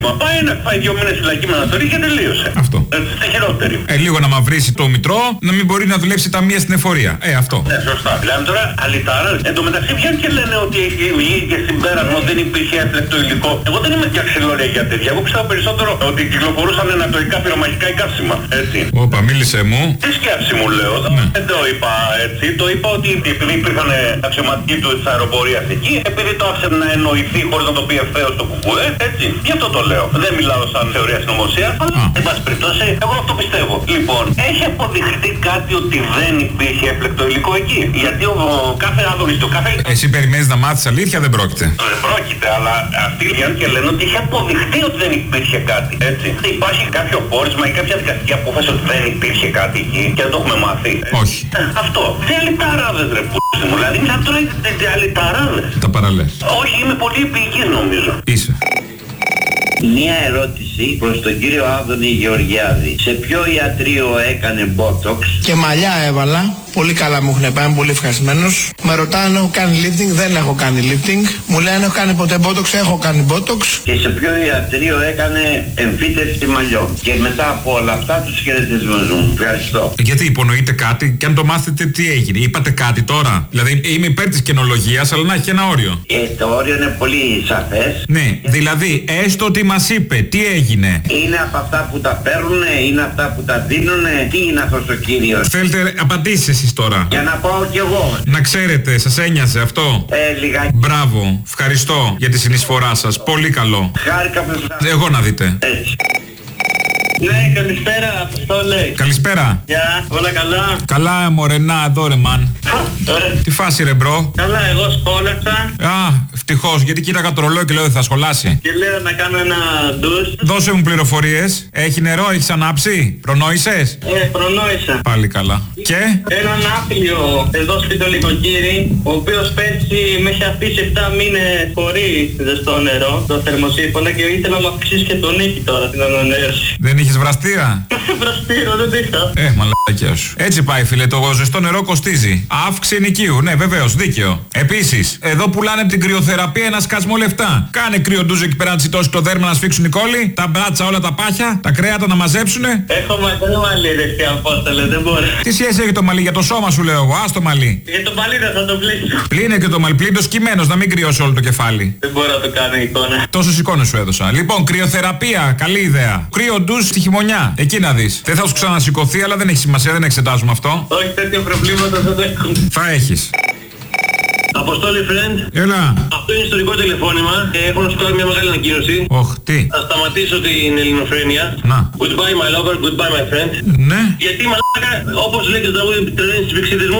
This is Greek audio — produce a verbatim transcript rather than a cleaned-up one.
Μα πάει να φάει δύο μήνες φυλακή με αναστολή και τελείωσε. Αυτό. Στη χειρότερη. Ε, λίγο να μαυρίσει το μητρό, να μην μπορεί να δουλέψει ταμεία στην εφορία. Ε, αυτό. Ναι, σωστά. Μιλάμε τώρα αλυτάρα. Εν τω μεταξύ βγαίνουν και λένε ότι βγήκε συμπέρασμα ότι δεν υπήρχε έφλεκτο υλικό. Εγώ δεν είμαι για ξυλόρια για τέτοια. Εγώ πιστεύω περισσότερο ότι κυκλοφορούσαν ανατοϊκά πυρομαχικά ή καύσιμα. Έτσι. Όπα, μίλησε μου. Τι σκέψη μου λέω. Ναι. Δεν το είπα έτσι. Το είπα ότι επειδή υπήρχαν αξιωματικοί του της αεροπορίας εκεί, επειδή το άφησε να εννοηθεί χωρίς να το πει ευθέως το κουκουέ, έτσι. Γι' αυτό το λέω. Δεν μιλάω σαν θεωρία συνωμοσίας, αλλά εν πάση περιπτώσει, εγώ αυτό πιστεύω. Λοιπόν, έχει αποδειχτεί κάτι ότι δεν υπήρχε έφλεκτο υλικό εκεί. Γιατί ο, ο κάθε άδωνης, ο κάθε. Εσύ περιμένεις να μάθεις αλήθεια, δεν πρόκειται. Δεν πρόκειται, αλλά αυτοί βγαίνουν και λένε ότι έχει αποδειχτεί ότι δεν υπήρχε κάτι. Έτσι. Υπάρχει κάποιο πόρισμα ή κάποια δικαστική απόφαση ότι δεν υπήρχε κάτι εκεί και δεν το έχουμε μάθει. Όχι. Ε, αυτό. Τι αλυταράδες ρε π***. Δηλαδή, μιλάμε τώρα για αλυταράδες. Τα παραλές. Όχι, είμαι πολύ επίγης νομίζω. Είσαι. Μία ερώτηση προς τον κύριο Άδωνη Γεωργιάδη. Σε ποιο ιατρείο έκανε μπότοξ? Και μαλλιά έβαλα. Πολύ καλά μου έχουν πάει, είμαι πολύ ευχαριστημένος. Με ρωτάνε αν έχω κάνει lifting, δεν έχω κάνει lifting. Μου λένε αν έχω κάνει ποτέ botox, έχω κάνει botox. Και σε ποιο ιατρείο έκανε εμφύτευση μαλλιών? Και μετά από όλα αυτά τους χαιρετισμούς μου. Ευχαριστώ. Γιατί υπονοείτε κάτι και αν το μάθετε τι έγινε. Είπατε κάτι τώρα. Δηλαδή είμαι υπέρ της καινολογίας, αλλά να έχει ένα όριο. Και το όριο είναι πολύ σαφές. Ναι, δηλαδή έστω ότι μας είπε τι έγινε. Είναι από αυτά που τα παίρνουνε, είναι αυτά που τα δίνουνε. Τι είναι αυτός ο κύριος? Θέλετε απαντήσεις εσείς τώρα. Για να πάω κι εγώ. Να ξέρετε, σας ένοιαζε αυτό? Ε, λιγάκι. Μπράβο, ευχαριστώ για τη συνεισφορά σας. Πολύ καλό. Χάρηκα που σας... Εγώ να δείτε. Έτσι. Ναι, καλησπέρα, αυτό λέει. Καλησπέρα. Γεια, όλα καλά. Καλά, μωρενά, εδώ ρε μαν. Ωραία. Τι φάση ρε μπρο? Καλά, εγώ σχόλασα Α, ευτυχώς, γιατί κοίταγα το ρολόι και λέω δεν θα σχολάσει. και λέω να κάνω ένα ντους. Δώσε μου πληροφορίες. Έχει νερό, έχεις ανάψει? Προνόησες? Ε, προνόησα. Πάλι καλά. Και? Έναν άπλιο εδώ σπίτι νοικοκύρη, ο οποίος πέρσι με είχε αφήσει επτά μήνες χωρίς ζεστό νερό, το θερμοσύφωνα και ήθελα να μου αυξήσει και τον νίκη τώρα την ανανέωση. Δεν είχες βραστήρα? Βραστήρο, δεν είχα. Ε, μαλακιά σου. Έτσι πάει, φίλε. Το ζεστό νερό κοστίζει. Αύξηση ενοικίου. Ναι, βεβαίως, δίκαιο. Επίσης, εδώ πουλάνε την κρυοθεραπεία ένα σκασμό λεφτά. Κάνε κρύο ντουζ εκεί πέρα να τσιτώσει το δέρμα να σφίξουν οι κόλλοι. Τα μπράτσα, όλα τα πάχια, τα κρέατα να μαζέψουνε. Έχω μακρύ μαλλί, ρε, Απόστολε, δεν μπορώ. Τι σχέση έχει το μαλλί? Για το σώμα σου λέω εγώ. Α το μαλλί. Για το μαλλί δεν θα το πλήσω. Πλύνε και το μαλλί. Πλύνε το σκυμμένος να μην κρυώσει όλο το κεφάλι. Δεν μπορώ να το κάνω εικόνα. Τόσες εικόνες σου έδωσα. Λοιπόν, κρυοθεραπεία, καλή ιδέα. Κρύο ντουζ στη χειμωνιά. Εκεί να δεις. Δεν θα σου ξανασηκωθεί, αλλά δεν έχει σημασία, δεν εξετάζουμε αυτό. Όχι, τέτοια προβλήματα δεν έχουν. Θα έχεις. Αποστόλη friend, Έλα. αυτό είναι ιστορικό τηλεφώνημα και έχω να σου κάνω μια μεγάλη ανακοίνωση. Οχ, τι. Θα σταματήσω την ελληνοφρένεια. Να. Goodbye my lover, goodbye my friend. Ναι. Γιατί μαλάκα, όπως λέει και το τραγούδι, τρελαίνεις τους πηξίδες μου.